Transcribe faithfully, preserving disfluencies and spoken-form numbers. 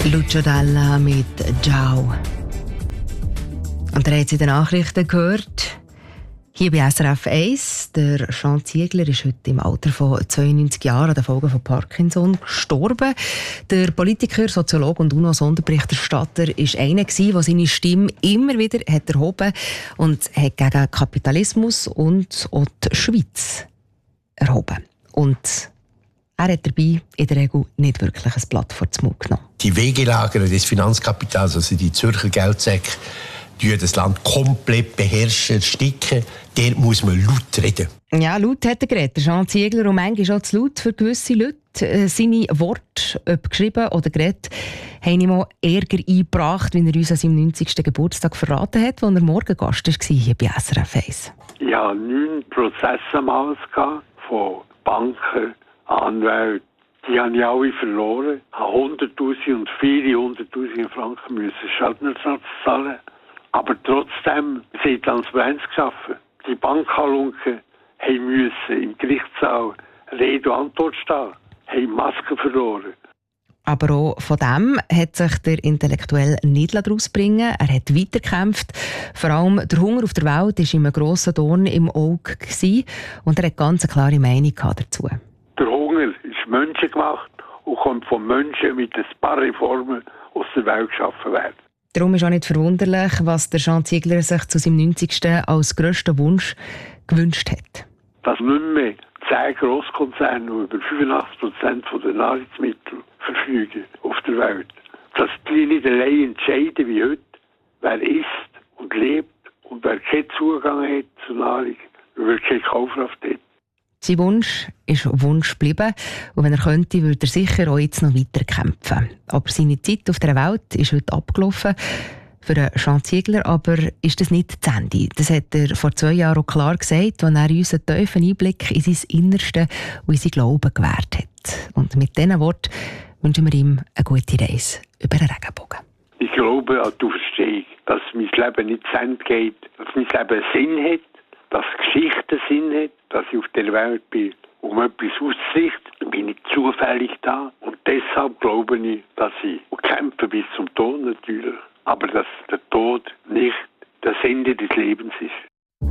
Lucio Dalla mit «Ciao». Und ihr habt es in den Nachrichten gehört. Hier bei S R F eins, der Jean Ziegler ist heute im Alter von zweiundneunzig Jahren an den Folgen von Parkinson gestorben. Der Politiker, Soziologe und UNO-Sonderberichterstatter war einer, der seine Stimme immer wieder hat erhoben und hat gegen Kapitalismus und auch die Schweiz erhoben. Und er hat dabei in der Regel nicht wirklich ein Blatt vor den Mund genommen. Die Wegelager des Finanzkapitals, also die Zürcher Geldsäcke, die das Land komplett beherrschen, ersticken. Der muss man laut reden. Ja, laut hat er geredet, Jean Ziegler, und manchmal auch zu laut für gewisse Leute. Äh, seine Worte, ob geschrieben oder geredet, haben ihm auch Ärger eingebracht, wie er uns an seinem neunzigsten Geburtstag verraten hat, als er morgen Gast war hier bei S R F eins. Ich hatte neun Prozesse am Haus von Banken, Anwälten. Die habe ich alle verloren. Ich habe hunderttausend und viele hunderttausend Franken müssen Schadenersatz zahlen. Aber trotzdem sie Transparenz geschaffen. Die Bankhalunken mussten im Gerichtssaal Rede und Antwort stehen, haben Masken verloren. Aber auch von dem hat sich der Intellektuell nicht daraus bringen. Er hat weitergekämpft. Vor allem der Hunger auf der Welt war ihm ein grosser Dorn im Auge gewesen. Und er hat ganz eine klare Meinung dazu. Der Hunger ist menschengemacht und kommt von Menschen mit ein paar Reformen aus der Welt geschaffen werden. Darum ist auch nicht verwunderlich, was der Jean Ziegler sich zu seinem neunzigsten als grössten Wunsch gewünscht hat. Dass nicht mehr zehn Grosskonzerne über fünfundachtzig Prozent der Nahrungsmittel verfügen auf der Welt. Dass die nicht allein entscheiden wie heute, wer isst und lebt und wer keinen Zugang hat zur Nahrung, wer keine Kaufkraft hat. Sein Wunsch ist Wunsch geblieben. Und wenn er könnte, würde er sicher auch jetzt noch weiter kämpfen. Aber seine Zeit auf der Welt ist heute abgelaufen. Für Jean Ziegler aber ist das nicht das Ende. Das hat er vor zwei Jahren auch klar gesagt, als er uns einen tiefen Einblick in sein Innerste und in sein Glauben gewährt hat. Und mit diesen Worten wünschen wir ihm eine gute Reise über den Regenbogen. Ich glaube an die Auferstehung, dass mein Leben nicht zu Ende geht, dass mein Leben Sinn hat, dass Geschichte Sinn hat, dass ich auf der Welt bin, um etwas auszurichten. Dann bin ich zufällig da. Und deshalb glaube ich, dass ich kämpfe bis zum Tod natürlich. Aber dass der Tod nicht das Ende des Lebens ist.